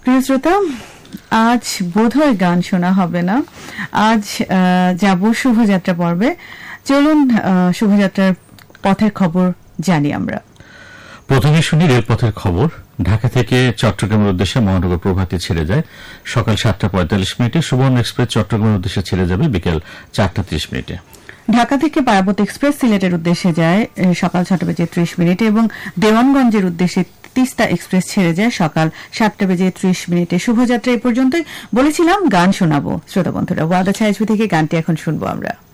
প্রিয় শ্রোতা, আজ বোধহয় গান শোনা হবে না। আজ যাব শুভযাত্রা পর্বে। চলুন শুভযাত্রার পথের খবর জানি আমরা। প্রথমে শুনি রেলপথের খবর। ঢাকা থেকে চট্টগ্রামের উদ্দেশ্যে মহানগর প্রভাতী ছেড়ে যায় সকাল 7:45। সুবর্ণ এক্সপ্রেস চট্টগ্রামের উদ্দেশ্যে ছেড়ে যাবে বিকেল 4:30। ঢাকা থেকে পারাবত এক্সপ্রেস সিলেটের উদ্দেশ্যে যায় সকাল 6:30 এবং দেওয়ানগঞ্জের উদ্দেশ্যে তিস্তা এক্সপ্রেস ছেড়ে যায় সকাল 7:30। শুভযাত্রা এ পর্যন্তই। বলেছিলাম গান শোনাবো। শ্রোতা বন্ধুরা, ওয়াদা ছায়াছবি থেকে গানটি এখন শুনবো আমরা।